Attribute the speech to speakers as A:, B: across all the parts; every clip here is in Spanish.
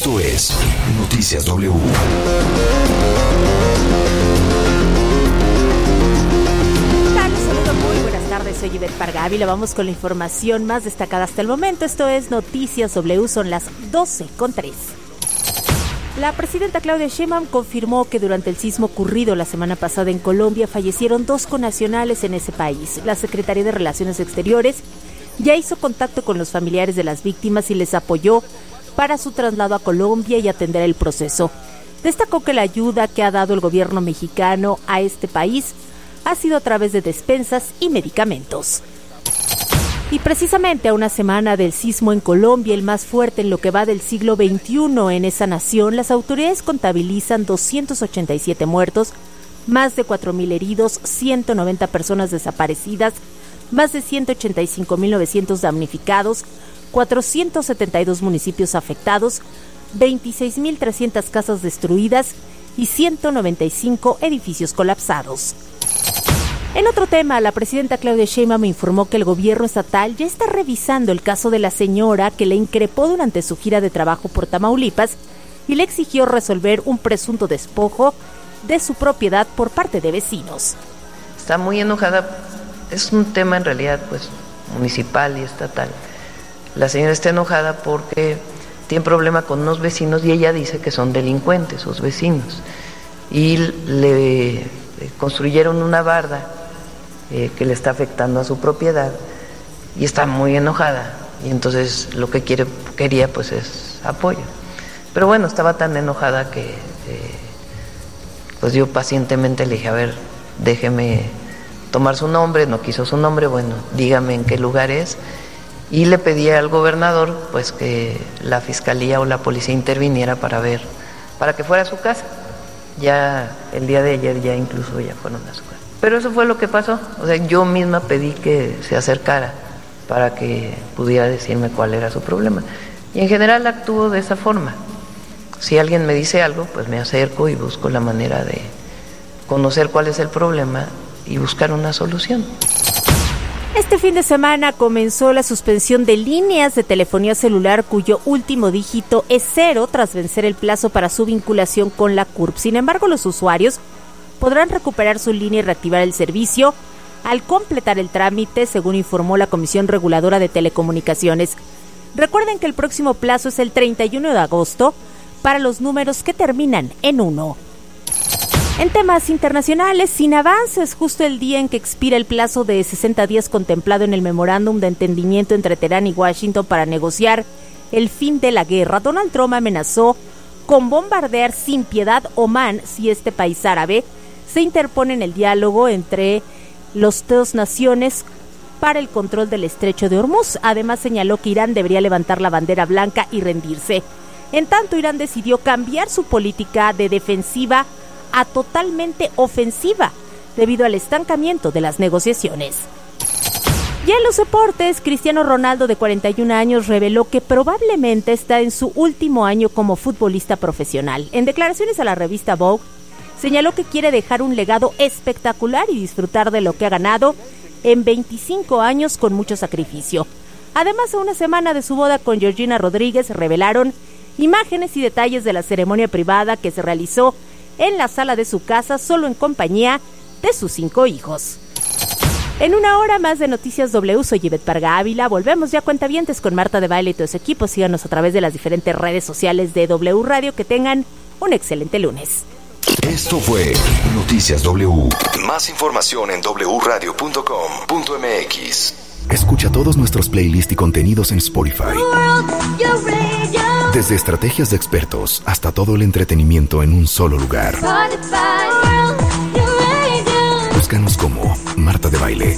A: Esto es Noticias W.
B: Soy Ivette Parga Ávila. Vamos con la información más destacada hasta el momento. Esto es Noticias W, son las 12:03. La presidenta Claudia Sheinbaum confirmó que durante el sismo ocurrido la semana pasada en Colombia fallecieron 2 connacionales en ese país. La Secretaría de Relaciones Exteriores ya hizo contacto con los familiares de las víctimas y les apoyó para su traslado a Colombia y atender el proceso. Destacó que la ayuda que ha dado el gobierno mexicano a este país ha sido a través de despensas y medicamentos. Y precisamente a una semana del sismo en Colombia, el más fuerte en lo que va del siglo XXI en esa nación, las autoridades contabilizan 287 muertos, más de 4,000 heridos, 190 personas desaparecidas, más de 185,900 damnificados, 472 municipios afectados, 26,300 casas destruidas y 195 edificios colapsados. En otro tema, la presidenta Claudia Sheinbaum informó que el gobierno estatal ya está revisando el caso de la señora que le increpó durante su gira de trabajo por Tamaulipas y le exigió resolver un presunto despojo de su propiedad por parte de vecinos.
C: Está muy enojada, es un tema en realidad pues municipal y estatal. La señora está enojada porque tiene problema con unos vecinos y ella dice que son delincuentes sus vecinos y le construyeron una barda que le está afectando a su propiedad y está muy enojada y entonces lo que quería pues es apoyo, pero bueno, estaba tan enojada que pues yo pacientemente le dije, a ver, déjeme tomar su nombre. No quiso su nombre, bueno, dígame en qué lugar es, y le pedí al gobernador pues que la fiscalía o la policía interviniera para que fuera a su casa. Ya el día de ayer ya incluso ya fueron a su casa. Pero eso fue lo que pasó. O sea, yo misma pedí que se acercara para que pudiera decirme cuál era su problema. Y en general actúo de esa forma. Si alguien me dice algo, pues me acerco y busco la manera de conocer cuál es el problema y buscar una solución.
B: Este fin de semana comenzó la suspensión de líneas de telefonía celular cuyo último dígito es 0 tras vencer el plazo para su vinculación con la CURP. Sin embargo, los usuarios podrán recuperar su línea y reactivar el servicio al completar el trámite, según informó la Comisión Reguladora de Telecomunicaciones. Recuerden que el próximo plazo es el 31 de agosto para los números que terminan en 1. En temas internacionales, sin avances, justo el día en que expira el plazo de 60 días contemplado en el memorándum de entendimiento entre Teherán y Washington para negociar el fin de la guerra, Donald Trump amenazó con bombardear sin piedad Omán si este país árabe se interpone en el diálogo entre las dos naciones para el control del estrecho de Hormuz. Además, señaló que Irán debería levantar la bandera blanca y rendirse. En tanto, Irán decidió cambiar su política de defensiva a totalmente ofensiva debido al estancamiento de las negociaciones. Y en los deportes, Cristiano Ronaldo, de 41 años, reveló que probablemente está en su último año como futbolista profesional. En declaraciones a la revista Vogue, señaló que quiere dejar un legado espectacular y disfrutar de lo que ha ganado en 25 años con mucho sacrificio. Además, a una semana de su boda con Georgina Rodríguez, revelaron imágenes y detalles de la ceremonia privada que se realizó en la sala de su casa, solo en compañía de sus 5 hijos. En una hora más de Noticias W, soy Ivette Parga Ávila. Volvemos ya, cuentavientes, con Marta de Baile y todo su equipo. Síganos a través de las diferentes redes sociales de W Radio. Que tengan un excelente lunes.
A: Esto fue Noticias W. Más información en wradio.com.mx. Escucha todos nuestros playlists y contenidos en Spotify. Desde estrategias de expertos hasta todo el entretenimiento en un solo lugar. Búscanos como Marta de Baile.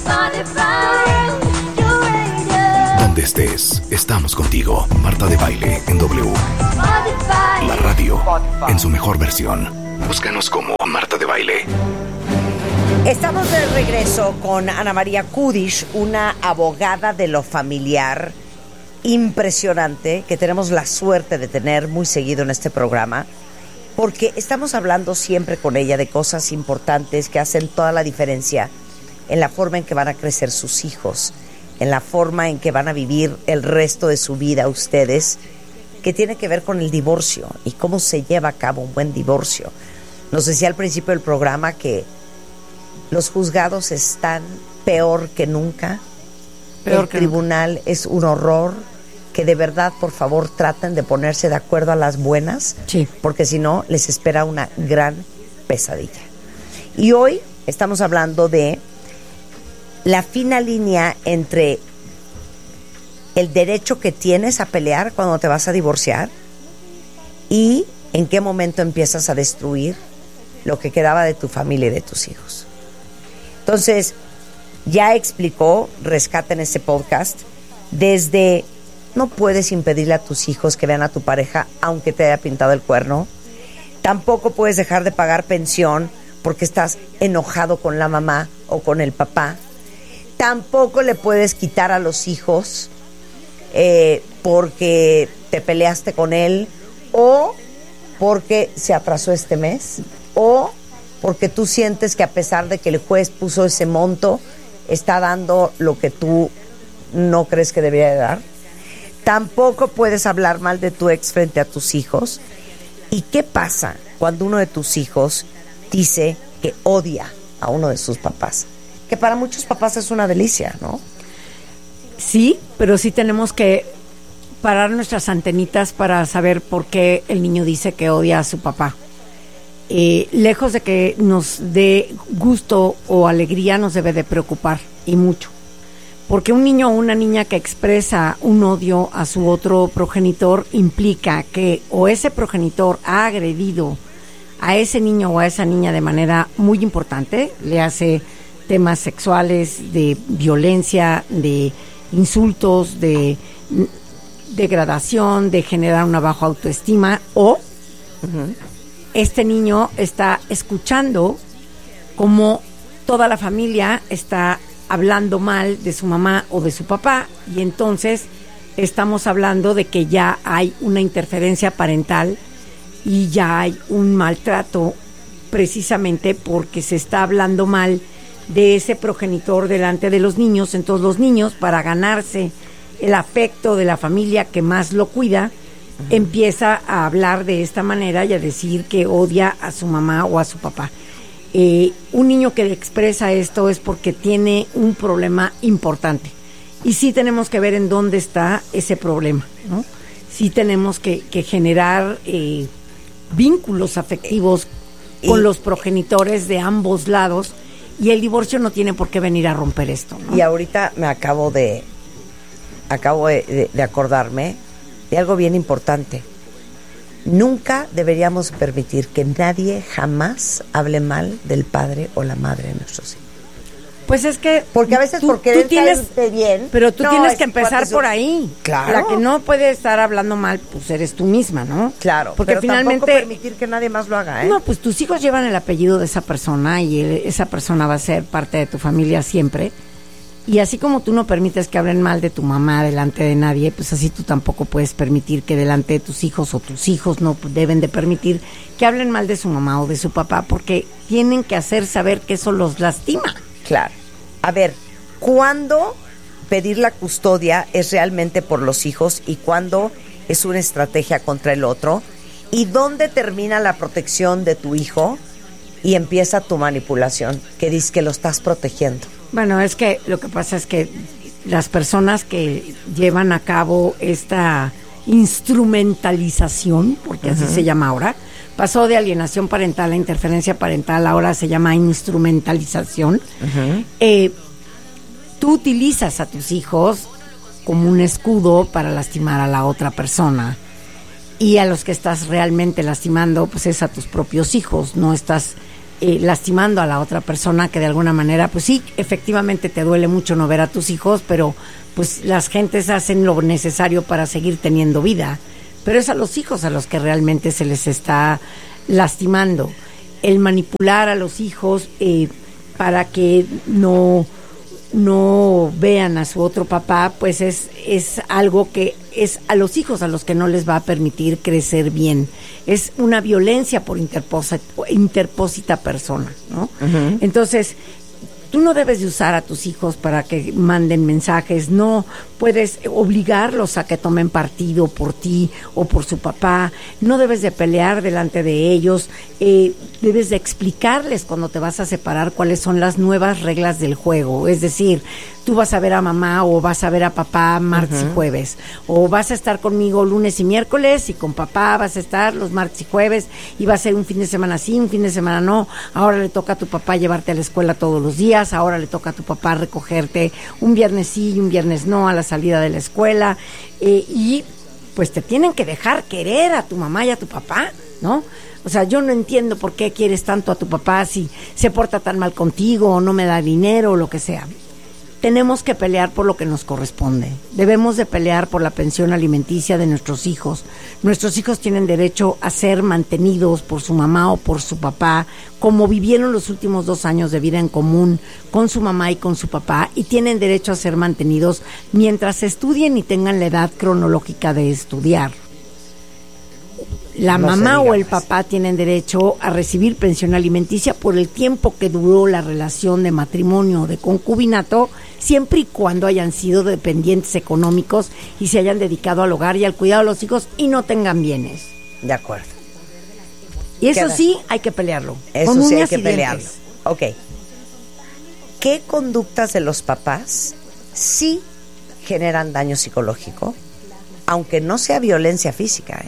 A: Donde estés, estamos contigo. Marta de Baile en W. La radio en su mejor versión. Búscanos como Marta de Baile.
D: Estamos de regreso con Ana María Kudish, una abogada de lo familiar impresionante que tenemos la suerte de tener muy seguido en este programa, porque estamos hablando siempre con ella de cosas importantes que hacen toda la diferencia en la forma en que van a crecer sus hijos, en la forma en que van a vivir el resto de su vida ustedes, que tiene que ver con el divorcio y cómo se lleva a cabo un buen divorcio. Nos decía al principio del programa que los juzgados están peor que nunca. El tribunal es un horror, que de verdad, por favor, traten de ponerse de acuerdo a las buenas,
E: sí,
D: porque si no, les espera una gran pesadilla. Y hoy estamos hablando de la fina línea entre el derecho que tienes a pelear cuando te vas a divorciar y en qué momento empiezas a destruir lo que quedaba de tu familia y de tus hijos. Entonces, ya explicó Rescate en este podcast, desde no puedes impedirle a tus hijos que vean a tu pareja aunque te haya pintado el cuerno, tampoco puedes dejar de pagar pensión porque estás enojado con la mamá o con el papá, tampoco le puedes quitar a los hijos porque te peleaste con él o porque se atrasó este mes o porque tú sientes que a pesar de que el juez puso ese monto, está dando lo que tú no crees que debería de dar. Tampoco puedes hablar mal de tu ex frente a tus hijos. ¿Y qué pasa cuando uno de tus hijos dice que odia a uno de sus papás? Que para muchos papás es una delicia, ¿no?
E: Sí, pero sí tenemos que parar nuestras antenitas para saber por qué el niño dice que odia a su papá. Lejos de que nos dé gusto o alegría, nos debe de preocupar, y mucho. Porque un niño o una niña que expresa un odio a su otro progenitor implica que o ese progenitor ha agredido a ese niño o a esa niña de manera muy importante, le hace temas sexuales, de violencia, de insultos, de degradación, de generar una baja autoestima, o este niño está escuchando cómo toda la familia está hablando mal de su mamá o de su papá, y entonces estamos hablando de que ya hay una interferencia parental y ya hay un maltrato, precisamente porque se está hablando mal de ese progenitor delante de los niños. Entonces los niños, para ganarse el afecto de la familia que más lo cuida, empieza a hablar de esta manera y a decir que odia a su mamá o a su papá. Un niño que expresa esto es porque tiene un problema importante, y sí tenemos que ver en dónde está ese problema, ¿no? Sí tenemos que generar vínculos afectivos con los progenitores de ambos lados, y el divorcio no tiene por qué venir a romper esto, ¿no?
D: Y ahorita me acabo de acordarme de algo bien importante. Nunca deberíamos permitir que nadie jamás hable mal del padre o la madre de nuestros hijos.
E: Pues es que...
D: Porque a veces por querer caerte bien...
E: Pero tú tienes que empezar por ahí.
D: Claro.
E: La que no puede estar hablando mal, pues eres tú misma, ¿no?
D: Claro,
E: porque
D: pero
E: finalmente...
D: tampoco permitir que nadie más lo haga, ¿eh?
E: No, pues tus hijos llevan el apellido de esa persona, y esa persona va a ser parte de tu familia siempre. Y así como tú no permites que hablen mal de tu mamá delante de nadie, pues así tú tampoco puedes permitir que delante de tus hijos, o tus hijos no deben de permitir que hablen mal de su mamá o de su papá, porque tienen que hacer saber que eso los lastima.
D: Claro. A ver, ¿cuándo pedir la custodia es realmente por los hijos y cuándo es una estrategia contra el otro? ¿Y dónde termina la protección de tu hijo y empieza tu manipulación, que dices que lo estás protegiendo?
E: Bueno, es que lo que pasa es que las personas que llevan a cabo esta instrumentalización, porque así se llama ahora, pasó de alienación parental a interferencia parental, ahora se llama instrumentalización. Tú utilizas a tus hijos como un escudo para lastimar a la otra persona, y a los que estás realmente lastimando pues es a tus propios hijos. No estás lastimando a la otra persona, que de alguna manera pues sí, efectivamente te duele mucho no ver a tus hijos, pero pues las gentes hacen lo necesario para seguir teniendo vida, pero es a los hijos a los que realmente se les está lastimando. El manipular a los hijos para que no vean a su otro papá, pues es algo que es a los hijos a los que no les va a permitir crecer bien. Es una violencia por interpósita persona, ¿no? Entonces, Tú no debes de usar a tus hijos para que manden mensajes, no puedes obligarlos a que tomen partido por ti o por su papá, no debes de pelear delante de ellos, debes de explicarles cuando te vas a separar cuáles son las nuevas reglas del juego, es decir, tú vas a ver a mamá o vas a ver a papá martes y jueves, o vas a estar conmigo lunes y miércoles y con papá vas a estar los martes y jueves y va a ser un fin de semana sí, un fin de semana no, ahora le toca a tu papá llevarte a la escuela todos los días, ahora le toca a tu papá recogerte un viernes sí y un viernes no a la salida de la escuela, y pues te tienen que dejar querer a tu mamá y a tu papá, ¿no? O sea, yo no entiendo por qué quieres tanto a tu papá si se porta tan mal contigo o no me da dinero o lo que sea. Tenemos que pelear por lo que nos corresponde. Debemos de pelear por la pensión alimenticia de nuestros hijos. Nuestros hijos tienen derecho a ser mantenidos por su mamá o por su papá, como vivieron los últimos 2 años de vida en común con su mamá y con su papá, y tienen derecho a ser mantenidos mientras estudien y tengan la edad cronológica de estudiar. La mamá o el papá tienen derecho a recibir pensión alimenticia por el tiempo que duró la relación de matrimonio o de concubinato, siempre y cuando hayan sido dependientes económicos y se hayan dedicado al hogar y al cuidado de los hijos y no tengan bienes.
D: De acuerdo.
E: Y eso sí hay que pelearlo.
D: Eso
E: con
D: sí hay
E: uñas
D: que
E: y dientes.
D: pelearlo. Ok. ¿Qué conductas de los papás sí generan daño psicológico, aunque no sea violencia física,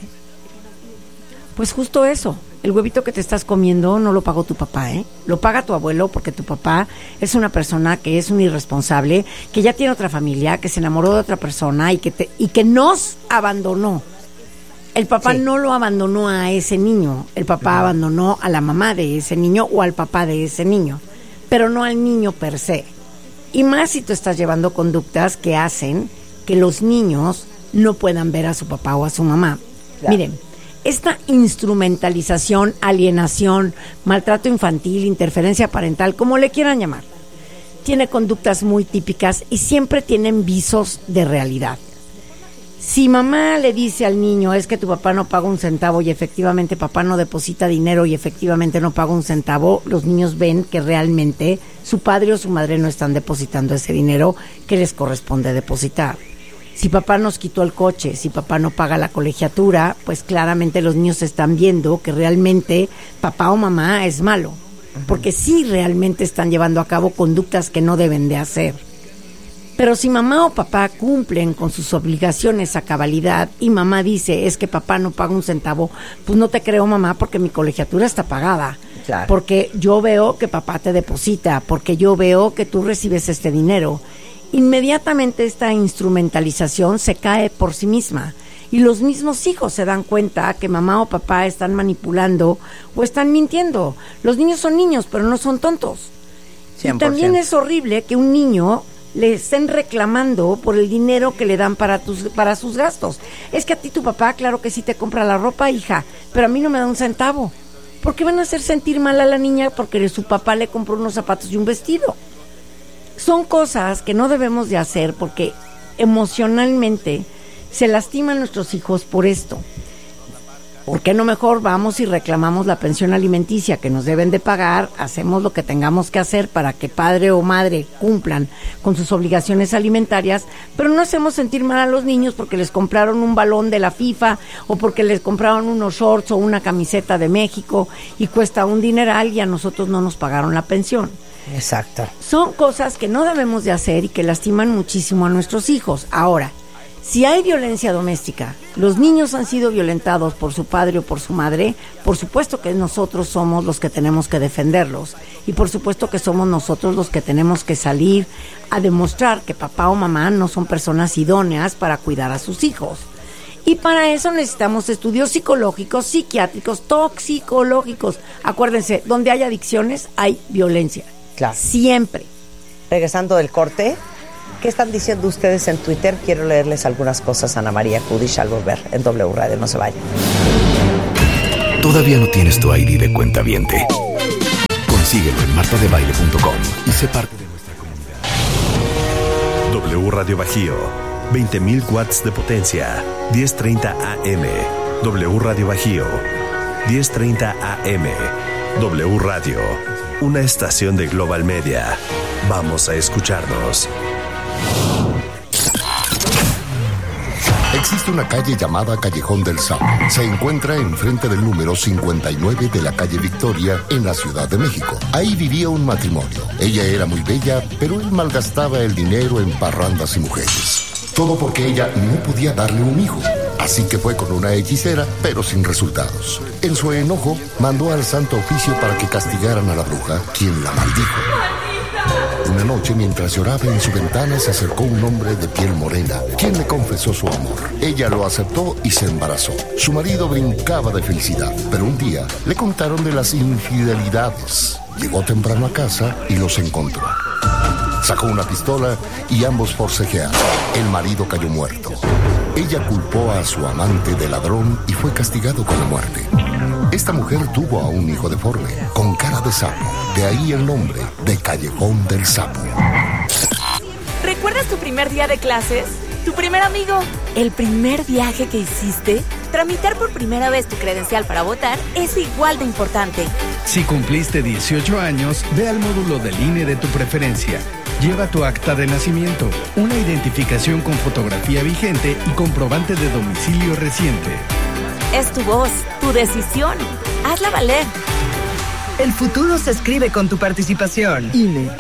E: Pues justo eso, el huevito que te estás comiendo no lo pagó tu papá, lo paga tu abuelo, porque tu papá es una persona que es un irresponsable, que ya tiene otra familia, que se enamoró de otra persona y que nos abandonó. El papá no lo abandonó a ese niño, el papá abandonó a la mamá de ese niño o al papá de ese niño, pero no al niño per se. Y más si tú estás llevando conductas que hacen que los niños no puedan ver a su papá o a su mamá. Claro. Miren, esta instrumentalización, alienación, maltrato infantil, interferencia parental, como le quieran llamar, tiene conductas muy típicas y siempre tienen visos de realidad. Si mamá le dice al niño, es que tu papá no paga un centavo, y efectivamente papá no deposita dinero y efectivamente no paga un centavo, los niños ven que realmente su padre o su madre no están depositando ese dinero que les corresponde depositar. Si papá nos quitó el coche, si papá no paga la colegiatura, pues claramente los niños están viendo que realmente papá o mamá es malo, porque sí realmente están llevando a cabo conductas que no deben de hacer. Pero si mamá o papá cumplen con sus obligaciones a cabalidad y mamá dice, es que papá no paga un centavo, pues no te creo, mamá, porque mi colegiatura está pagada. Claro. Porque yo veo que papá te deposita, porque yo veo que tú recibes este dinero. Inmediatamente esta instrumentalización se cae por sí misma y los mismos hijos se dan cuenta que mamá o papá están manipulando o están mintiendo. Los niños son niños, pero no son tontos. 100%. Y también es horrible que un niño le estén reclamando por el dinero que le dan para sus gastos. Es que a ti tu papá, claro que sí te compra la ropa, hija, pero a mí no me da un centavo. ¿Por qué van a hacer sentir mal a la niña porque su papá le compró unos zapatos y un vestido? Son cosas que no debemos de hacer porque emocionalmente se lastiman nuestros hijos por esto. ¿Por qué no mejor vamos y reclamamos la pensión alimenticia que nos deben de pagar? Hacemos lo que tengamos que hacer para que padre o madre cumplan con sus obligaciones alimentarias, pero no hacemos sentir mal a los niños porque les compraron un balón de la FIFA o porque les compraron unos shorts o una camiseta de México y cuesta un dineral y a nosotros no nos pagaron la pensión.
D: Exacto.
E: Son cosas que no debemos de hacer y que lastiman muchísimo a nuestros hijos. Ahora, si hay violencia doméstica, los niños han sido violentados por su padre o por su madre, por supuesto que nosotros somos los que tenemos que defenderlos y por supuesto que somos nosotros los que tenemos que salir a demostrar que papá o mamá no son personas idóneas para cuidar a sus hijos. Y para eso necesitamos estudios psicológicos, psiquiátricos, toxicológicos. Acuérdense, donde hay adicciones hay violencia. Claro. Siempre.
D: Regresando del corte, ¿qué están diciendo ustedes en Twitter? Quiero leerles algunas cosas a Ana María Kudish al volver en W Radio. No se vayan.
A: ¿Todavía no tienes tu ID de cuentaviente? Consíguelo en martadebaile.com y sé parte de nuestra comunidad.
F: W Radio Bajío, 20.000 watts de potencia, 10:30 AM. W Radio Bajío, 10:30 AM. W Radio. una estación de Global Media. Vamos a escucharnos.
G: Existe una calle llamada Callejón del Sapo. Se encuentra enfrente del número 59 de la calle Victoria, en la Ciudad de México. Ahí vivía un matrimonio. Ella era muy bella, pero él malgastaba el dinero en parrandas y mujeres. Todo porque ella no podía darle un hijo. Así que fue con una hechicera, pero sin resultados. En su enojo, mandó al Santo Oficio para que castigaran a la bruja, quien la maldijo. Una noche, mientras lloraba en su ventana, se acercó un hombre de piel morena, quien le confesó su amor. Ella lo aceptó y se embarazó. Su marido brincaba de felicidad, pero un día le contaron de las infidelidades. Llegó temprano a casa y los encontró. Sacó una pistola y ambos forcejearon. El marido cayó muerto. Ella culpó a su amante de ladrón y fue castigado con la muerte. Esta mujer tuvo a un hijo deforme, con cara de sapo. De ahí el nombre de Callejón del Sapo.
H: ¿Recuerdas tu primer día de clases? ¿Tu primer amigo? ¿El primer viaje que hiciste? Tramitar por primera vez tu credencial para votar es igual de importante.
I: Si cumpliste 18 años, ve al módulo del INE de tu preferencia. Lleva tu acta de nacimiento, una identificación con fotografía vigente y comprobante de domicilio reciente.
H: Es tu voz, tu decisión. Hazla valer.
J: El futuro se escribe con tu participación. INE.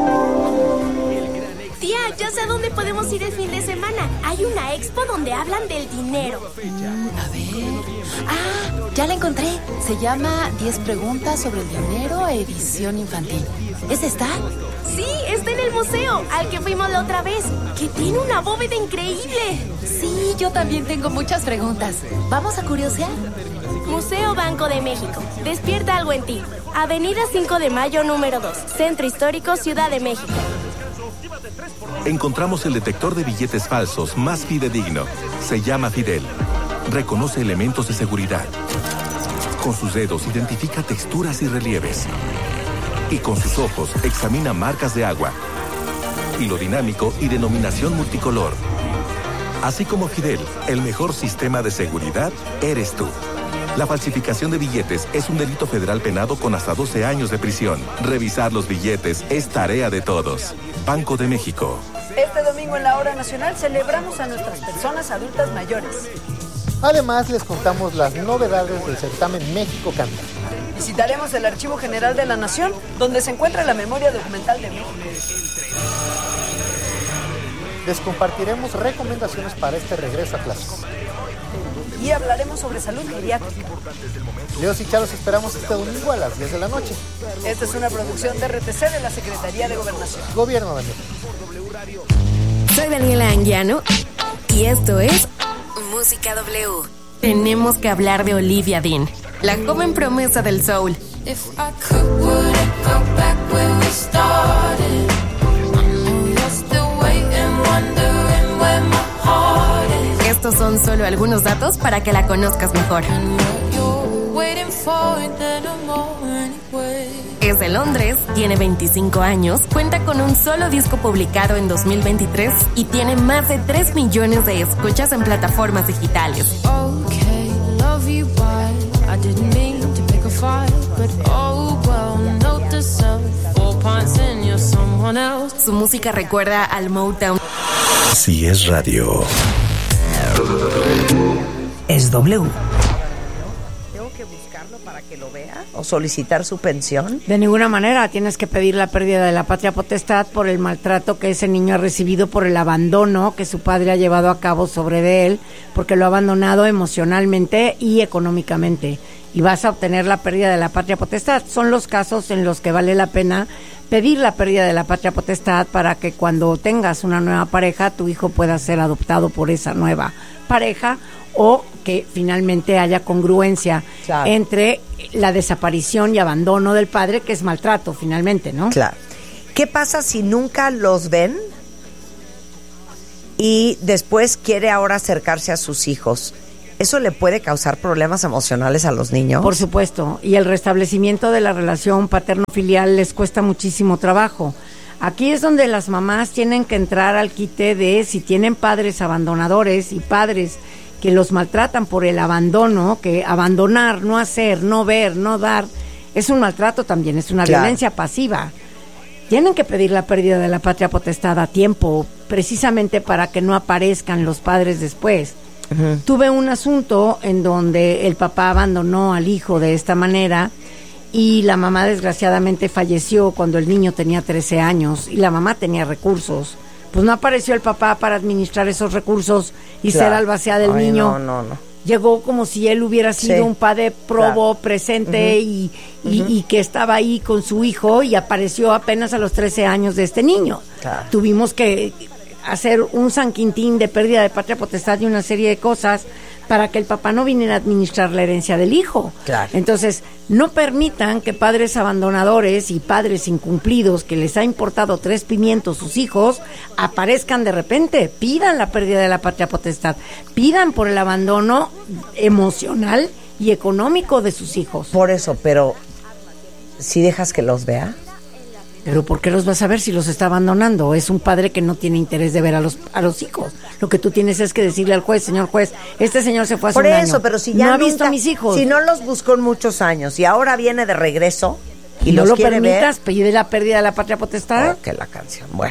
K: Tía, ya sé a dónde podemos ir el fin de semana. Hay una expo donde hablan del dinero.
L: A ver. Ya la encontré. Se llama 10 preguntas sobre el dinero, edición infantil. ¿Es esta?
K: Sí, está en el museo, al que fuimos la otra vez, que tiene una bóveda increíble.
L: Sí, yo también tengo muchas preguntas. ¿Vamos a curiosear?
K: Museo Banco de México. Despierta algo en ti. Avenida 5 de Mayo, número 2. Centro Histórico, Ciudad de México.
M: Encontramos el detector de billetes falsos más fidedigno. Se llama Fidel. Reconoce elementos de seguridad. Con sus dedos identifica texturas y relieves. Y con sus ojos examina marcas de agua. Hilo dinámico y denominación multicolor. Así como Fidel, el mejor sistema de seguridad eres tú. La falsificación de billetes es un delito federal penado con hasta 12 años de prisión. Revisar los billetes es tarea de todos. Banco de México.
N: Este domingo en la Hora Nacional celebramos a nuestras personas adultas mayores.
O: Además, les contamos las novedades del certamen México Canta.
N: Visitaremos el Archivo General de la Nación, donde se encuentra la memoria documental de México.
O: Les compartiremos recomendaciones para este regreso a clases.
N: Y hablaremos sobre salud geriátrica.
O: Leos y Charos esperamos este domingo a las 10 de la noche.
N: Esta es una producción de RTC de la Secretaría de Gobernación.
O: Gobierno de México.
P: Soy Daniela Anguiano y esto es Música W. Tenemos que hablar de Olivia Dean, la joven promesa del soul. Estos son solo algunos datos para que la conozcas mejor. Es de Londres, tiene 25 años, cuenta con un solo disco publicado en 2023 y tiene más de 3 millones de escuchas en plataformas digitales. Su música recuerda al Motown.
F: Si es radio,
D: es W. ¿Tengo que buscarlo para que lo vea? ¿O solicitar su pensión?
E: De ninguna manera. Tienes que pedir la pérdida de la patria potestad por el maltrato que ese niño ha recibido, por el abandono que su padre ha llevado a cabo sobre de él, porque lo ha abandonado emocionalmente y económicamente. Y vas a obtener la pérdida de la patria potestad. Son los casos en los que vale la pena pedir la pérdida de la patria potestad para que cuando tengas una nueva pareja, tu hijo pueda ser adoptado por esa nueva pareja, o que finalmente haya congruencia entre la desaparición y abandono del padre, que es maltrato finalmente, ¿no?
D: Claro. ¿Qué pasa si nunca los ven y después quiere ahora acercarse a sus hijos? ¿Eso le puede causar problemas emocionales a los niños?
E: Por supuesto, y el restablecimiento de la relación paterno-filial les cuesta muchísimo trabajo. Aquí es donde las mamás tienen que entrar al quite de si tienen padres abandonadores y padres que los maltratan por el abandono, que abandonar, no hacer, no ver, no dar, es un maltrato también, es una
D: Claro.
E: violencia pasiva. Tienen que pedir la pérdida de la patria potestad a tiempo, precisamente para que no aparezcan los padres después. Tuve un asunto en donde el papá abandonó al hijo de esta manera y la mamá desgraciadamente falleció cuando el niño tenía 13 años y la mamá tenía recursos. Pues no apareció el papá para administrar esos recursos y ser albacea del niño.
D: No.
E: Llegó como si él hubiera sido un padre probo, presente y que estaba ahí con su hijo y apareció apenas a los 13 años de este niño.
D: Claro.
E: Tuvimos que hacer un San Quintín de pérdida de patria potestad y una serie de cosas para que el papá no viniera a administrar la herencia del hijo.
D: Claro.
E: Entonces, no permitan que padres abandonadores y padres incumplidos que les ha importado 3 pimientos sus hijos aparezcan de repente. Pidan la pérdida de la patria potestad. Pidan por el abandono emocional y económico de sus hijos.
D: Por eso, pero si dejas que los vea.
E: Pero ¿por qué los vas a ver si los está abandonando? Es un padre que no tiene interés de ver a los hijos. Lo que tú tienes es que decirle al juez, señor juez, este señor se fue hace un año.
D: Por eso, pero si ya
E: no ha
D: nunca,
E: visto a mis hijos.
D: Si no los buscó en muchos años y ahora viene de regreso y
E: no
D: los
E: lo
D: quiere
E: permitas, pide la pérdida de la patria potestad.
D: ver. Que la canción. Bueno,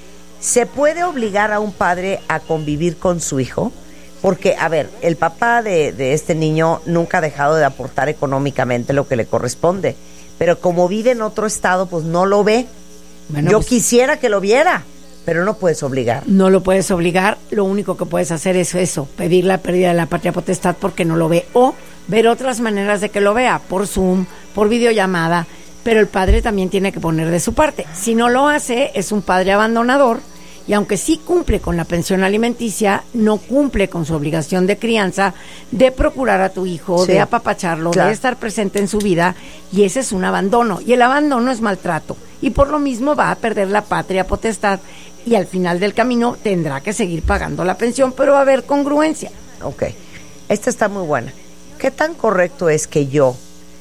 D: ¿se puede obligar a un padre a convivir con su hijo? Porque, a ver, el papá de este niño nunca ha dejado de aportar económicamente lo que le corresponde, pero como vive en otro estado, pues no lo ve.
E: Bueno,
D: Yo
E: pues,
D: quisiera que lo viera, pero no puedes obligar.
E: No lo puedes obligar, lo único que puedes hacer es eso, pedir la pérdida de la patria potestad porque no lo ve, o ver otras maneras de que lo vea, por Zoom, por videollamada, pero el padre también tiene que poner de su parte. Si no lo hace, es un padre abandonador, y aunque sí cumple con la pensión alimenticia, no cumple con su obligación de crianza, de procurar a tu hijo,
D: Sí.
E: de apapacharlo,
D: Claro.
E: de estar presente en su vida, y ese es un abandono, y el abandono es maltrato, y por lo mismo va a perder la patria potestad, y al final del camino tendrá que seguir pagando la pensión, pero va a haber congruencia.
D: Ok, esta está muy buena. ¿Qué tan correcto es que yo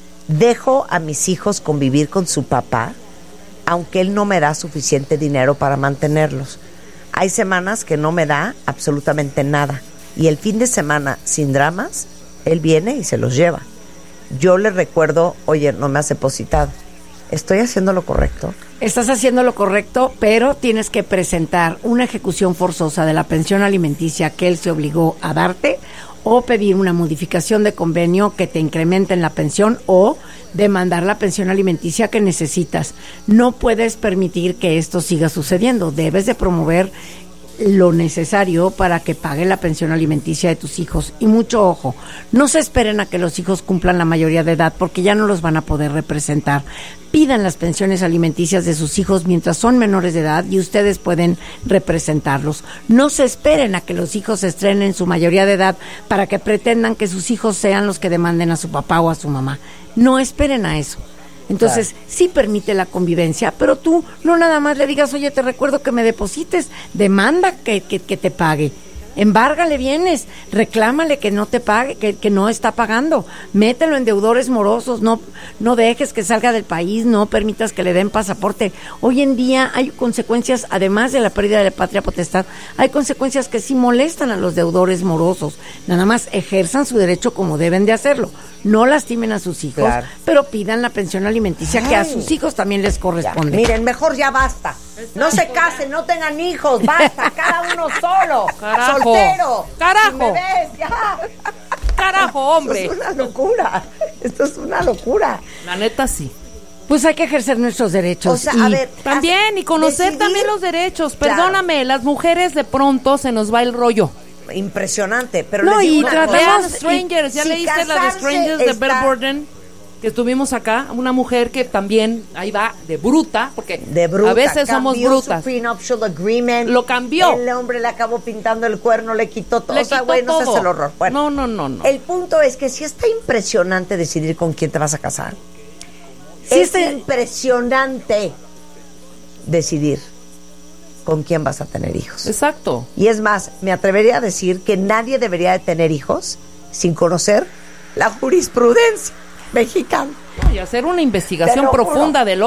D: dejo a mis hijos convivir con su papá, aunque él no me da suficiente dinero para mantenerlos? Hay semanas que no me da absolutamente nada. Y el fin de semana, sin dramas, él viene y se los lleva. Yo le recuerdo, oye, no me has depositado. ¿Estoy haciendo lo correcto?
E: Estás haciendo lo correcto, pero tienes que presentar una ejecución forzosa de la pensión alimenticia que él se obligó a darte, o pedir una modificación de convenio que te incremente en la pensión, o demandar la pensión alimenticia que necesitas. No puedes permitir que esto siga sucediendo. Debes de promover lo necesario para que pague la pensión alimenticia de tus hijos. Y mucho ojo, no se esperen a que los hijos cumplan la mayoría de edad porque ya no los van a poder representar. Pidan las pensiones alimenticias de sus hijos mientras son menores de edad y ustedes pueden representarlos. No se esperen a que los hijos estrenen su mayoría de edad para que pretendan que sus hijos sean los que demanden a su papá o a su mamá. No esperen a eso. Entonces, sí permite la convivencia, pero tú no nada más le digas, oye, te recuerdo que me deposites, demanda que te pague. Embárgale bienes, reclámale que no te pague, que no está pagando, mételo en deudores morosos, no dejes que salga del país, no permitas que le den pasaporte. Hoy en día hay consecuencias, además de la pérdida de la patria potestad, hay consecuencias que sí molestan a los deudores morosos. Nada más ejerzan su derecho como deben de hacerlo, no lastimen a sus hijos,
D: Claro.
E: pero pidan la pensión alimenticia que a sus hijos también les corresponde.
D: Miren, mejor ya basta. No se casen, no tengan hijos, basta, cada uno solo.
Q: Carajo.
D: Soltero.
Q: Carajo.
D: Sin bebés, ya.
Q: Carajo, hombre.
D: Esto es una locura. Esto es una locura.
Q: La neta sí.
E: Pues hay que ejercer nuestros derechos.
D: O sea,
E: y
D: a ver,
Q: También, y conocer
D: decidir-
Q: también los derechos.
D: Claro.
Q: Perdóname, las mujeres de pronto se nos va el rollo.
D: Impresionante, pero
E: No,
D: les digo
E: y
D: una
E: tratamos-
D: cosa.
Q: Vean Strangers, ya
D: si
Q: leíste la de
D: casarse
Q: Strangers de
D: está-
Q: Bell Borden, que estuvimos acá, una mujer que también ahí va de bruta, porque
D: De bruta,
Q: a veces somos
D: cambió
Q: brutas.
D: su prenuptial agreement.
Q: Lo cambió.
D: El hombre le acabó pintando el cuerno, le quitó todo.
Q: Le
D: O sea,
Q: quitó
D: güey, no
Q: todo.
D: seas el horror. Bueno,
Q: No.
D: el punto es que sí está impresionante decidir con quién te vas a casar.
E: Sí
D: es
E: está-
D: impresionante decidir con quién vas a tener hijos.
Q: Exacto.
D: Y es más, me atrevería a decir que nadie debería de tener hijos sin conocer la jurisprudencia mexicana.
Q: Y hacer una investigación
D: Te lo juro.
Q: profunda del